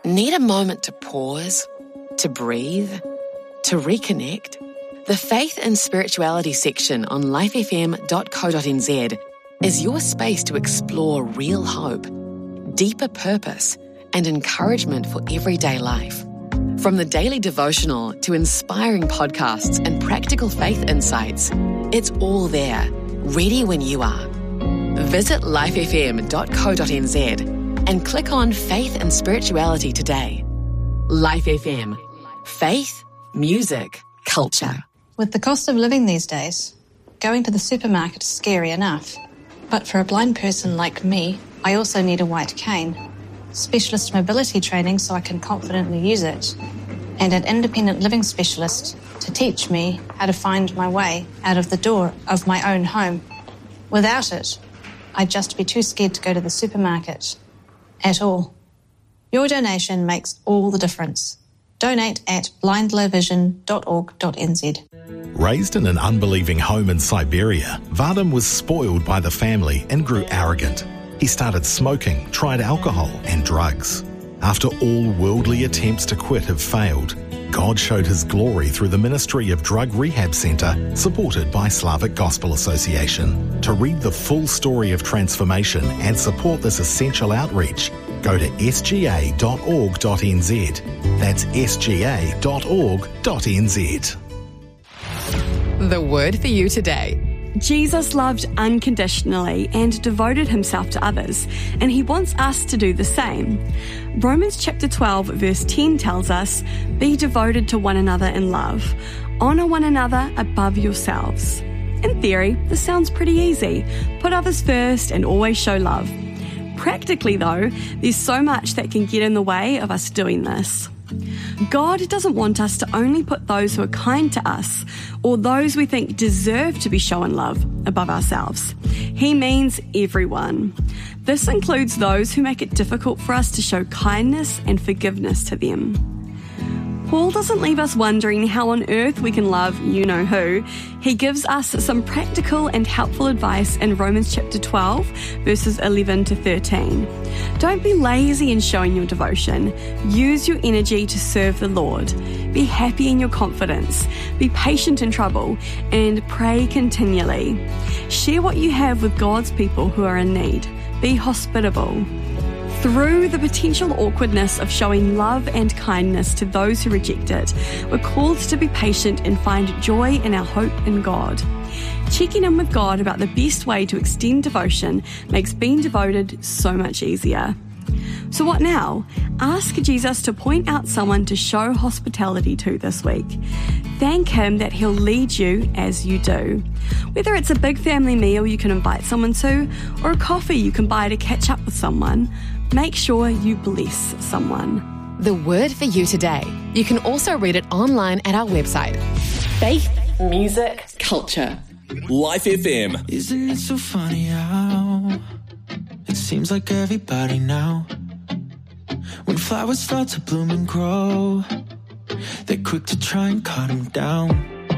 Need a moment to pause, to breathe, to reconnect? The Faith and Spirituality section on lifefm.co.nz is your space to explore real hope, deeper purpose, and encouragement for everyday life. From the daily devotional to inspiring podcasts and practical faith insights, it's all there, ready when you are. Visit lifefm.co.nz and click on Faith and Spirituality today. Life FM. Faith, music, culture. With the cost of living these days, going to the supermarket is scary enough. But for a blind person like me, I also need a white cane, specialist mobility training so I can confidently use it, and an independent living specialist to teach me how to find my way out of the door of my own home. Without it, I'd just be too scared to go to the supermarket at all. Your donation makes all the difference. Donate at blindlowvision.org.nz. Raised in an unbelieving home in Siberia, Vadim was spoiled by the family and grew arrogant. He started smoking, tried alcohol and drugs. After all worldly attempts to quit have failed, God showed his glory through the ministry of Drug Rehab Centre, supported by Slavic Gospel Association. To read the full story of transformation and support this essential outreach, go to sga.org.nz. That's sga.org.nz. The word for you today. Jesus loved unconditionally and devoted himself to others, and he wants us to do the same. Romans chapter 12 verse 10 tells us, "Be devoted to one another in love. Honour one another above yourselves." In theory, this sounds pretty easy. Put others first and always show love. Practically though, there's so much that can get in the way of us doing this. God doesn't want us to only put those who are kind to us or those we think deserve to be shown love above ourselves. He means everyone. This includes those who make it difficult for us to show kindness and forgiveness to them. Paul doesn't leave us wondering how on earth we can love you-know-who. He gives us some practical and helpful advice in Romans chapter 12, verses 11 to 13. Don't be lazy in showing your devotion. Use your energy to serve the Lord. Be happy in your confidence. Be patient in trouble, and pray continually. Share what you have with God's people who are in need. Be hospitable. Through the potential awkwardness of showing love and kindness to those who reject it, we're called to be patient and find joy in our hope in God. Checking in with God about the best way to extend devotion makes being devoted so much easier. So what now? Ask Jesus to point out someone to show hospitality to this week. Thank him that he'll lead you as you do. Whether it's a big family meal you can invite someone to, or a coffee you can buy to catch up with someone, make sure you bless someone. The word for you today. You can also read it online at our website. Faith, music, culture. Life FM. Isn't it so funny how it seems like everybody now, when flowers start to bloom and grow, they're quick to try and cut them down.